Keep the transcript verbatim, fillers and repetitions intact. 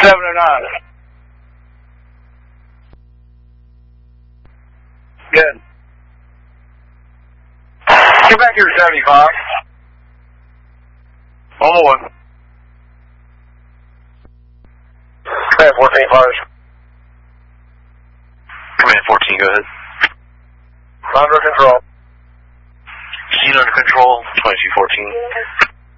seven oh nine. Good. Get back here, seventy-five. On the one. Command fourteen, fires. Command fourteen, go ahead. Under control. Scene under control, twenty-two fourteen.